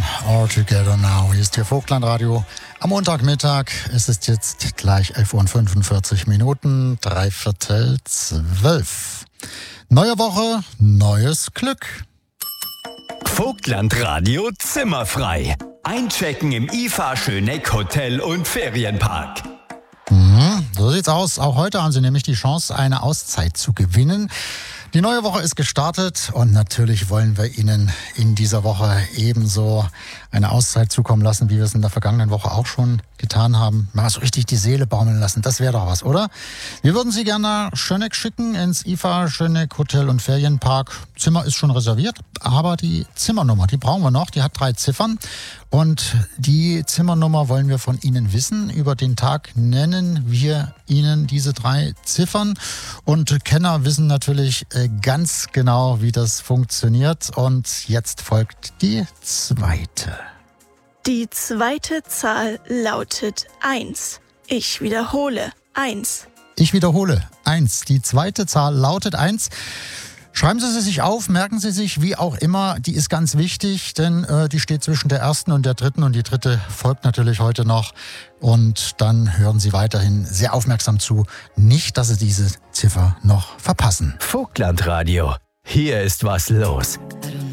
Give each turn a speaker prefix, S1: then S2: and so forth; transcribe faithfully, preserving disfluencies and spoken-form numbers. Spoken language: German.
S1: All Together Now. Hier ist hier Vogtlandradio am Montagmittag. Es ist jetzt gleich elf Uhr und fünfundvierzig Minuten, dreiviertel zwölf. Neue Woche, neues Glück.
S2: Vogtlandradio zimmerfrei. Einchecken im I F A Schöneck Hotel und Ferienpark.
S1: Mhm, so sieht's aus. Auch heute haben Sie nämlich die Chance, eine Auszeit zu gewinnen. Die neue Woche ist gestartet und natürlich wollen wir Ihnen in dieser Woche ebenso eine Auszeit zukommen lassen, wie wir es in der vergangenen Woche auch schon getan haben. Mal so richtig die Seele baumeln lassen, das wäre doch was, oder? Wir würden Sie gerne nach Schöneck schicken, ins I F A Schöneck Hotel und Ferienpark. Zimmer ist schon reserviert, aber die Zimmernummer, die brauchen wir noch, die hat drei Ziffern. Und die Zimmernummer wollen wir von Ihnen wissen. Über den Tag nennen wir Ihnen diese drei Ziffern. Und Kenner wissen natürlich ganz genau, wie das funktioniert. Und jetzt folgt die zweite.
S3: Die zweite Zahl lautet eins. Ich wiederhole, eins.
S1: Ich wiederhole, eins. Die zweite Zahl lautet eins. Schreiben Sie sie sich auf, merken Sie sich, wie auch immer, die ist ganz wichtig, denn äh, die steht zwischen der ersten und der dritten und die dritte folgt natürlich heute noch. Und dann hören Sie weiterhin sehr aufmerksam zu, nicht, dass Sie diese Ziffer noch verpassen.
S2: Vogtlandradio, hier ist was los.